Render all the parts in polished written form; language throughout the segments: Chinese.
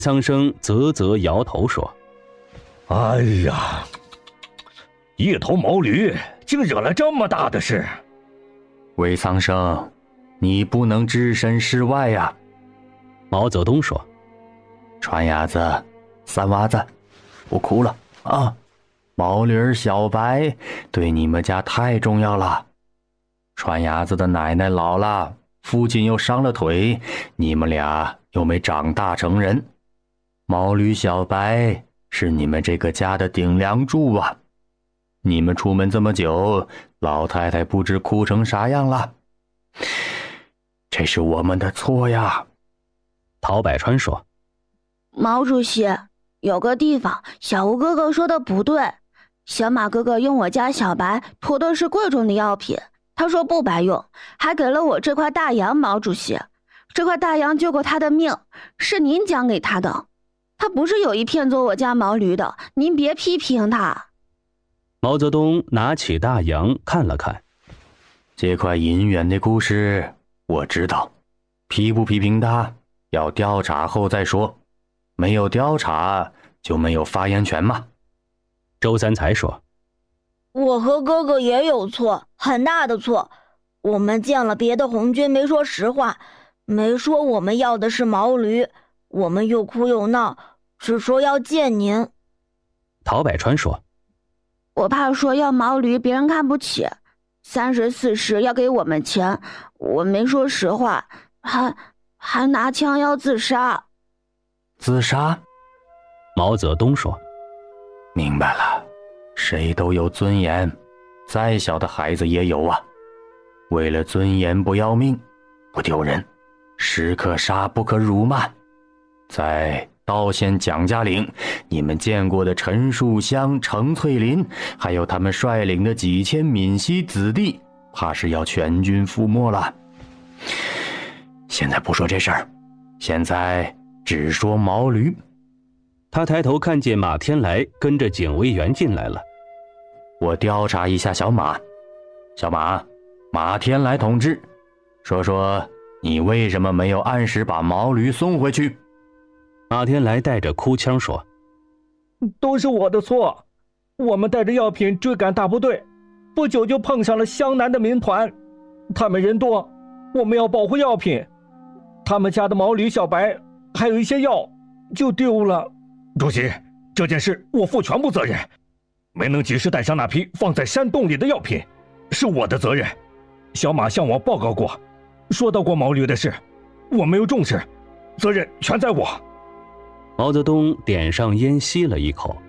苍生啧啧摇头说： 哎呀，一头毛驴竟惹了这么大的事。 魏苍生，你不能置身事外呀。 毛泽东说： 川伢子，三娃子，不哭了啊！毛驴儿小白对你们家太重要了。川伢子的奶奶老了，父亲又伤了腿，你们俩又没长大成人。毛驴小白是你们这个家的顶梁柱啊！你们出门这么久，老太太不知哭成啥样了。这是我们的错呀。 陶百川说： 毛主席，有个地方小吴哥哥说的不对，小马哥哥用我家小白驮的是贵重的药品，他说不白用，还给了我这块大洋。毛主席，这块大洋救过他的命，是您讲给他的，他不是有意骗走我家毛驴的，您别批评他。 毛泽东拿起大洋看了看， 这块银元的故事我知道，批不批评他要调查后再说，没有调查就没有发言权嘛。 周三才说： 我和哥哥也有错，很大的错。我们见了别的红军没说实话，没说我们要的是毛驴，我们又哭又闹，只说要见您。 陶百川说： 我怕说要毛驴别人看不起，30、40要给我们钱，我没说实话，还拿枪要自杀。 自杀？ 毛泽东说： 明白了，谁都有尊严，再小的孩子也有啊。为了尊严不要命，不丢人，士可杀不可辱嘛。在道县蒋家岭，你们见过的陈树湘、程翠林，还有他们率领的几千闽西子弟，怕是要全军覆没了。现在不说这事儿，现在只说毛驴。 他抬头看见马天来跟着警卫员进来了。 我调查一下小马。小马，马天来同志，说说你为什么没有按时把毛驴送回去？ 马天来带着哭腔说： 都是我的错，我们带着药品追赶大部队，不久就碰上了湘南的民团，他们人多，我们要保护药品，他们家的毛驴小白还有一些药就丢了。主席，这件事我负全部责任，没能及时带上那批放在山洞里的药品，是我的责任。小马向我报告过，说到过毛驴的事，我没有重视，责任全在我。 毛泽东点上烟吸了一口。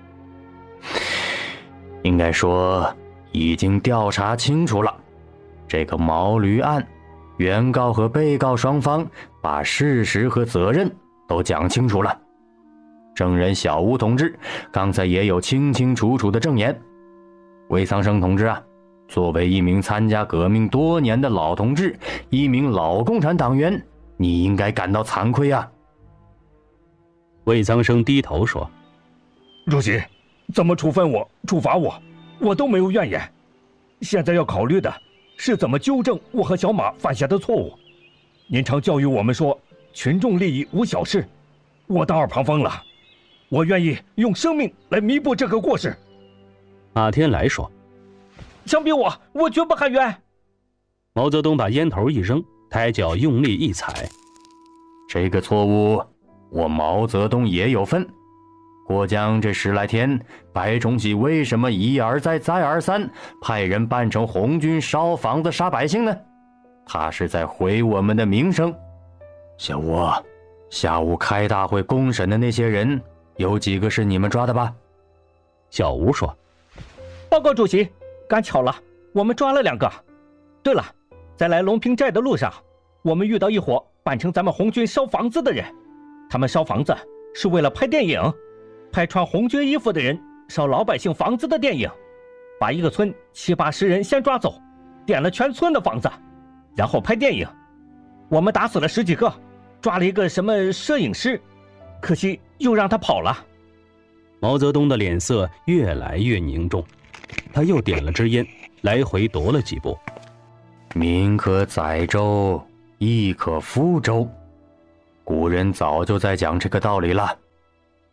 应该说已经调查清楚了，这个毛驴案，原告和被告双方把事实和责任都讲清楚了。证人小吴同志刚才也有清清楚楚的证言。魏苍生同志啊，作为一名参加革命多年的老同志，一名老共产党员，你应该感到惭愧啊。 魏苍生低头说： 主席，怎么处分我、处罚我，我都没有怨言。现在要考虑的是怎么纠正我和小马犯下的错误。您常教育我们说，群众利益无小事，我当耳旁风了。我愿意用生命来弥补这个过失。 马天来说： 枪毙我，我绝不喊冤。 毛泽东把烟头一扔，抬脚用力一踩。 这个错误我毛泽东也有份。过江这10来天，白崇禧为什么一而再再而三派人扮成红军烧房子杀百姓呢？他是在毁我们的名声。小吴，下午开大会公审的那些人，有几个是你们抓的吧？ 小吴说： 报告主席，赶巧了，我们抓了2个。对了，在来龙坪寨的路上，我们遇到一伙扮成咱们红军烧房子的人，他们烧房子是为了拍电影，拍穿红军衣服的人烧老百姓房子的电影，把一个村70、80人先抓走，点了全村的房子，然后拍电影。我们打死了10几个，抓了一个什么摄影师，可惜又让他跑了。 毛泽东的脸色越来越凝重，他又点了支烟，来回踱了几步。 民可载舟，亦可覆舟。古人早就在讲这个道理了。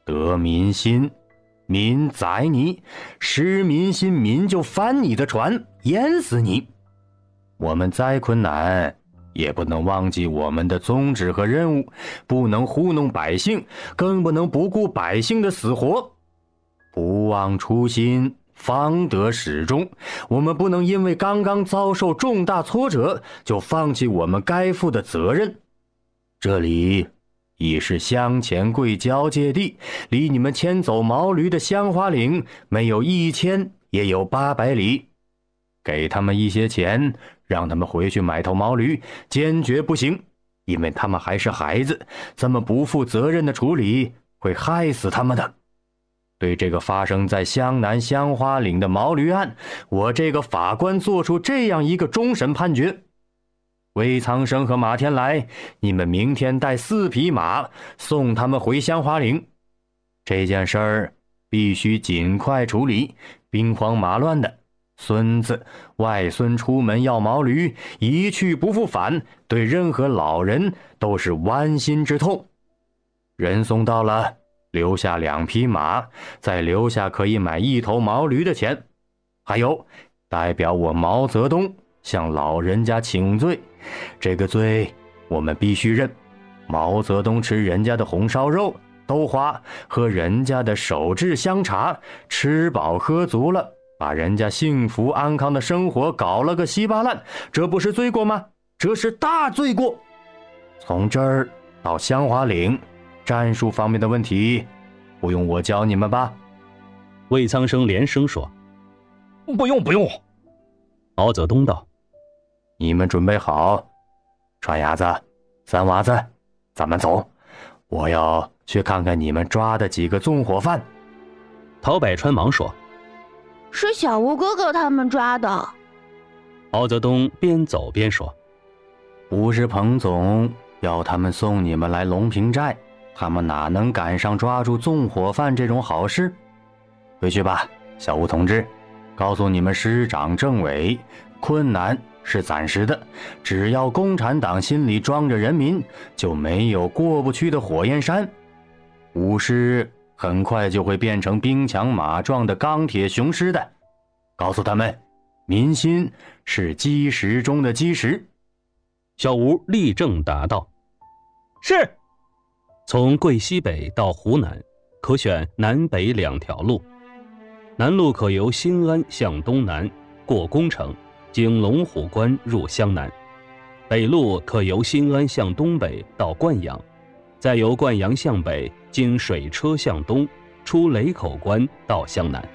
得民心，民宰你；失民心，民就翻你的船，淹死你。我们再困难，也不能忘记我们的宗旨和任务，不能糊弄百姓，更不能不顾百姓的死活。不忘初心，方得始终。我们不能因为刚刚遭受重大挫折，就放弃我们该负的责任。这里已是香钱贵交界地，离你们牵走毛驴的香花岭没有1000也有800里。给他们一些钱，让他们回去买头毛驴，坚决不行，因为他们还是孩子，这么不负责任的处理会害死他们的。对这个发生在湘南香花岭的毛驴案，我这个法官做出这样一个终审判决：魏苍生和马天来，你们明天带4匹马送他们回香花岭。这件事儿必须尽快处理，兵荒马乱的孙子外孙出门要毛驴，一去不复返，对任何老人都是剜心之痛。人送到了，留下2匹马，再留下可以买1头毛驴的钱。还有，代表我毛泽东向老人家请罪，这个罪我们必须认。毛泽东吃人家的红烧肉、豆花，喝人家的手制香茶，吃饱喝足了，把人家幸福安康的生活搞了个稀巴烂，这不是罪过吗？这是大罪过。从这儿到香花岭，战术方面的问题不用我教你们吧？ 魏苍生连声说： 不用不用。 毛泽东道： 你们准备好，川伢子、三娃子，咱们走，我要去看看你们抓的几个纵火犯。 陶百川忙说： 是小吴哥哥他们抓的。 毛泽东边走边说： 不是彭总要他们送你们来隆平寨，他们哪能赶上抓住纵火犯这种好事？回去吧，小吴同志，告诉你们师长政委，困难是暂时的，只要共产党心里装着人民，就没有过不去的火焰山。武师很快就会变成兵强马壮的钢铁雄狮的。告诉他们，民心是基石中的基石。 小吴立正答道： 是。 从桂西北到湖南，可选南北2条路。南路可由新安向东南，过宫城，经龙虎关入湘南；北路可由新安向东北到灌阳，再由灌阳向北，经水车向东，出雷口关到湘南。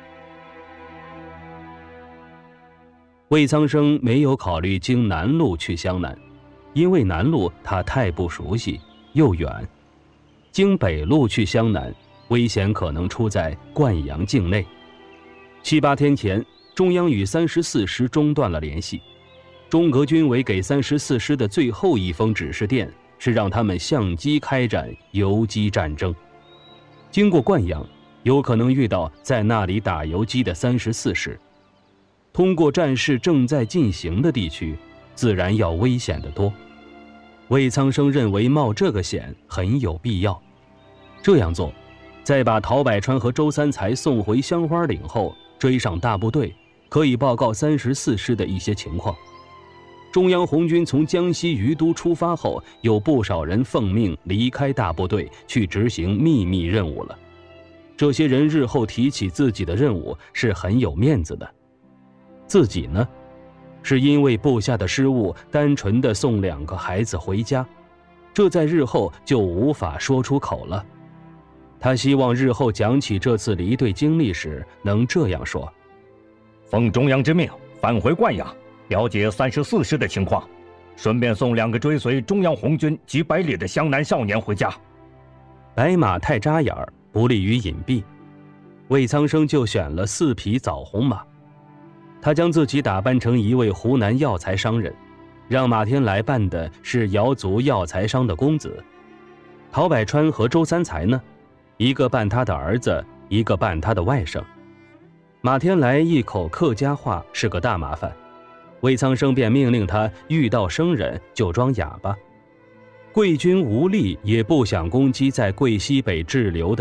魏苍生没有考虑经南路去湘南，因为南路他太不熟悉，又远。经北路去湘南，危险可能出在灌阳境内。7、8天前，中央与34师中断了联系。中革军委给34师的最后一封指示电是让他们相机开展游击战争。经过灌阳，有可能遇到在那里打游击的34师。通过战事正在进行的地区，自然要危险得多。魏苍生认为冒这个险很有必要。这样做，在把陶百川和周三才送回香花岭后，追上大部队，可以报告34师的一些情况。中央红军从江西余都出发后，有不少人奉命离开大部队去执行秘密任务了。这些人日后提起自己的任务是很有面子的。自己呢，是因为部下的失误，单纯的送2个孩子回家，这在日后就无法说出口了。他希望日后讲起这次离队经历时，能这样说： 奉中央之命，返回灌阳，了解34师的情况，顺便送2个追随中央红军几百里的湘南少年回家。 白马太扎眼儿，不利于隐蔽，魏苍生就选了4匹枣红马。他将自己打扮成一位湖南药材商人，让马天来扮的是瑶族药材商的公子。陶百川和周三才呢，一个扮他的儿子，一个扮他的外甥。马天来一口客家话是个大麻烦，魏苍生便命令他遇到生人就装哑巴。桂军无力，也不想攻击在桂西北滞留的